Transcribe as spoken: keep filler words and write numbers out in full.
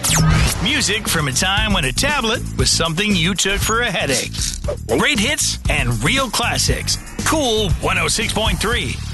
Music from a time when a tablet was something you took for a headache. Great hits and real classics. Cool one oh six point three.